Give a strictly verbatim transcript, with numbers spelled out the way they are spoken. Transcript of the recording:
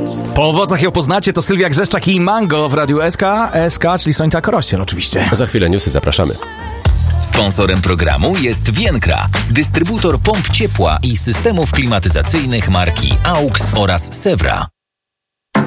Po owocach ją poznacie, to Sylwia Grzeszczak i Mango w Radiu S K. S K, czyli Sońca Korościel oczywiście. Za chwilę newsy, zapraszamy. Sponsorem programu jest Vienkra, dystrybutor pomp ciepła i systemów klimatyzacyjnych marki A U X oraz Sewra.